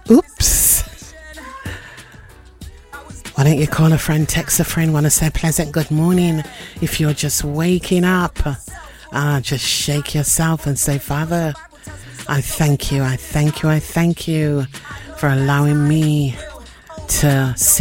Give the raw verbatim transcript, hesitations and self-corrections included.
Oops. Why don't you call a friend, text a friend, want to say pleasant good morning if you're just waking up. Ah, just shake yourself and say, Father, I thank you, I thank you, I thank you for allowing me to see